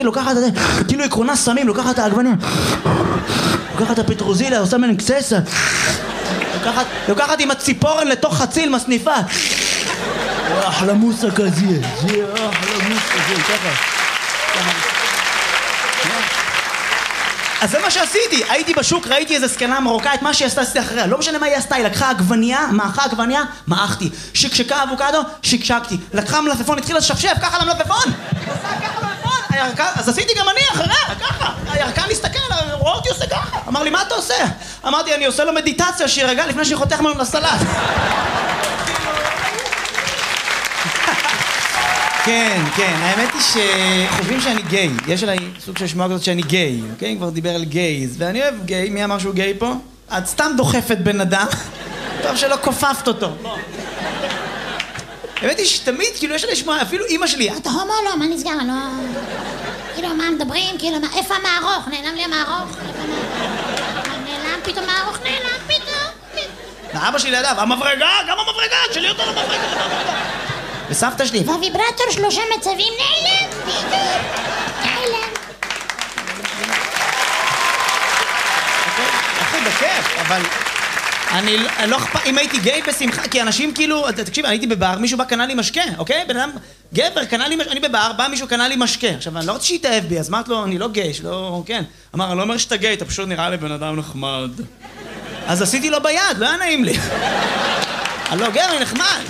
לוקחת את זה, כאילו עקרונה סמים, לוקחת את העגבניה, לוקחת את הפטרוזיליה, עושה מן קססה, לוקחת עם הציפורן לתוך חציל, מסניפה. אחלה מוסה כזה, זה אחלה מוסה כזה, ככה. אז זה מה שעשיתי, הייתי בשוק, ראיתי איזה סקנה מרוקאית, מה שעשתה עשיתי אחריה, לא משנה מה היא עשתה, היא לקחה עגבניה, מאכה עגבניה, מעכתי, שקשקה אבוקדו, שקשקתי, לקחה מלפפון, התחילה לשפשף, ככה למלפפון, אז עשיתי גם אני אחריה, ככה, הירקן הסתכל, רואה אותי עושה ככה, אמר לי מה אתה עושה? אמרתי אני עושה לו מדיטציה שירגע לפני שהיא חותך ממנו לסלט. כן, כן, האמת היא שחושבים שאני גיי, יש עליי סוג של שמועה כזאת שאני גיי, אוקיי? כבר דיבר על גייז, ואני אוהב גיי, מי אמר שהוא גיי פה? את סתם דוחפת בן אדם, טוב שלא כופפת אותו. האמת היא שתמיד, כאילו יש עליי שמועה, אפילו אמא שלי, אתה הומו לא, מה נסגר? לא... כאילו, מה מדברים? כאילו, איפה המערוך? נעלם לי המערוך? נעלם פתאום מערוך, נעלם פתאום. ואבא שלי לידיו, המברגה, גם המברגה, שלי אותו למברגה. וסבתא שלי, והוויברטור 3 מצבים נעלם, פתאום, נעלם. אחי, בכיף, אבל אני לא אכפת, אם הייתי גיי בשמחה, כי אנשים כאילו, תקשיב, אני הייתי בבר, מישהו בא קנה לי משקה, אוקיי? בן אדם, גבר, קנה לי משקה, אני בבר, בא מישהו קנה לי משקה. עכשיו, אני לא רוצה שיתאהב בי, אז אמרת לו, אני לא גיי, שלא, כן. אמר, אני לא אומר שאתה גיי, אתה פשוט נראה לי בן אדם נחמד. אז עשיתי לו ביד, לא היה נעים לי. הלא, גבר, נחמד.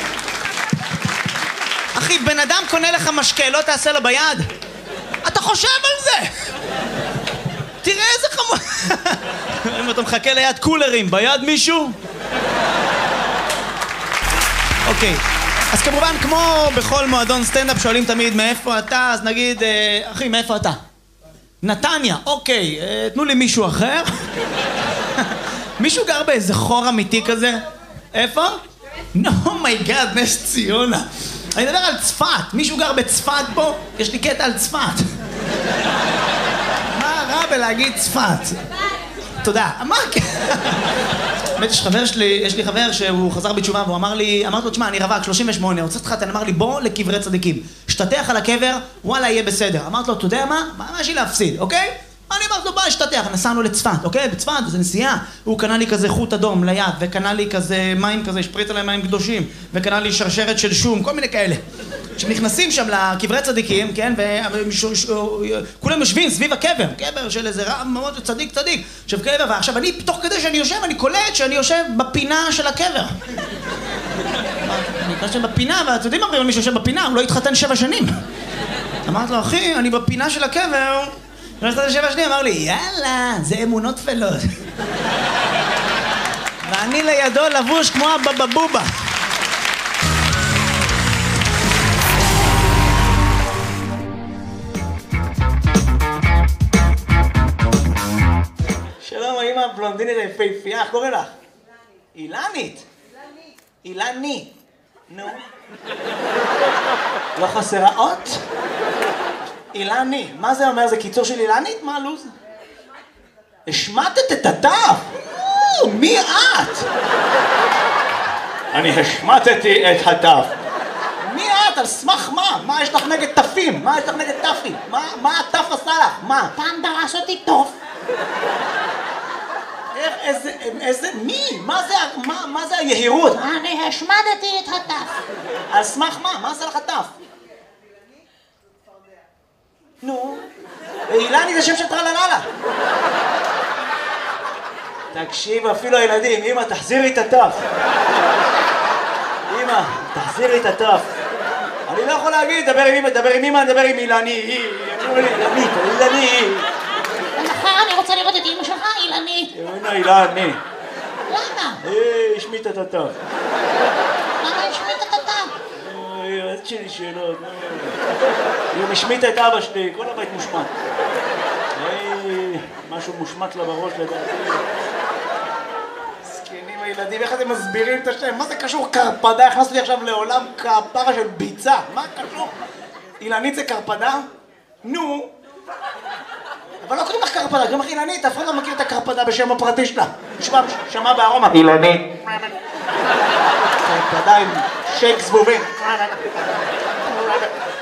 אחי, בן אדם קונה לך משקה, לא תעשה לו ביד? אתה חושב על זה! תראה איזה חמור... אם אתה מחכה ליד קולרים, ביד מישהו? אוקיי, אז כמובן, כמו בכל מועדון סטנדאפ שואלים תמיד מאיפה אתה, אז נגיד, אחי, מאיפה אתה? נתניה, אוקיי, תנו לי מישהו אחר. מישהו גר באיזה חור אמיתי כזה? איפה? מייגאד, נס ציונה. אני מדבר על צפת, מישהו גר בצפת פה? יש לי קטע על צפת. מה רע בלהגיד צפת? תודה. מה? באמת יש לי חבר שהוא חזר בתשובה והוא אמר לי, אמרתי לו, תשמע, אני רווק 38, רוצה אותך, אמר לי, בוא לקברי צדיקים. שתתח על הקבר, וואלה, יהיה בסדר. אמרתי לו, אתה יודע מה? מה יש לי להפסיד, אוקיי? אני אמרתי לו, בוא, שתתח, נסענו לצפת, אוקיי? בצפת, זה נסיעה. הוא קנה לי כזה חוט אדום ליד, וקנה לי כזה מים כזה, שפריץ עליהם מים קדושים, וקנה לי שרשרת של שום, כל מיני כאלה. כשנכנסים שם לקברי צדיקים, כן? וכולם יושבים סביב הקבר, קבר של איזה רב מאוד צדיק. עכשיו קבר, ועכשיו אני, תוך כדי שאני יושב, אני קולט שאני יושב בפינה של הקבר. אני יושב בפינה, ואתם יודעים מה אומרים על מי שיושב בפינה? הוא לא התחתן 7 שנים. אמרתי לו, אחי, אני בפינה של הקבר. ונתת 7 שנים, אמר לי, יאללה, זה אמונות תפלות. ואני לידו לבוש כמו הבבבובה. שלום, האמא הבלונדינית היפהפייה, איך קוראים לך? אילנית. אילני. נו. לא חסרה אות? אילני, מה זה אומר? זה קיצור של אילנית? מה הלו"ז? השמטת את התף? מי את? אני השמטתי את התף. מי את? על סמך מה? מה יש לך נגד תפים? מה יש לך נגד תפים? מה התף עשה לך? מה? פעם דרש אותי טוב. איזה, מי? מה זה היהירות? אני השמדתי את התף. על סמך מה? מה עשה לך התף? נו, אילני זה שם של טרלללה. תקשיב, אפילו הילדים, אמא, תחזירי את התף. אמא, תחזירי את התף. אני לא יכול להגיד, דבר עם אמא, דבר עם אמא, דבר עם אילני. אמרו לי, אילני. ומחר אני רוצה לראות את אמא שלך, אילני. אילני. למה? השמיט את התף. למה השמיט את התף? יש לי שאלות. היא השמיטה את אבא שלי, כל הבית מושמט. משהו מושמט לה בראש לדעתי. זקנים הילדים, איך אתם מסבירים את השם? מה זה קשור קרפדה? הכנסתי לי עכשיו לעולם כפרה של ביצה. מה קשור? אילנית זה קרפדה? נו. אבל לא קוראים לך קרפדה, קוראים לך אילנית, אף אחד לא מכיר את הקרפדה בשם הפרטי שלה. שמע בארומה. אילנית. קרפדה עם שייק זבובים.